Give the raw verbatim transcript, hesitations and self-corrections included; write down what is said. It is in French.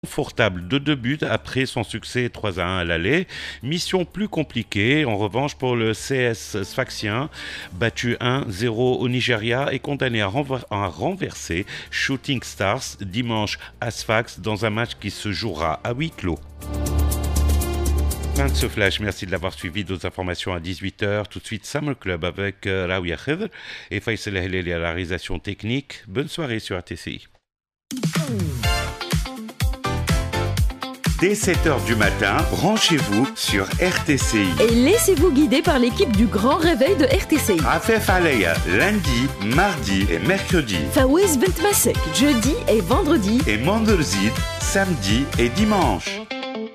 Confortable de deux buts après son succès trois à un à l'aller. Mission plus compliquée en revanche pour le C S Sfaxien, battu un zéro au Nigeria et condamné à, renver- à renverser Shooting Stars dimanche à Sfax dans un match qui se jouera à huis clos. Fin de ce flash, merci de l'avoir suivi. D'autres informations à dix-huit heures. Tout de suite, Summer Club avec euh, Raouia Khedr et Faisal Heleli à la réalisation technique. Bonne soirée sur R T C I. Dès sept heures du matin, branchez-vous sur R T C I. Et laissez-vous guider par l'équipe du Grand Réveil de R T C I. Afef Alaya, lundi, mardi et mercredi. Fawez Bent Masek, jeudi et vendredi. Et Manderzid, samedi et dimanche.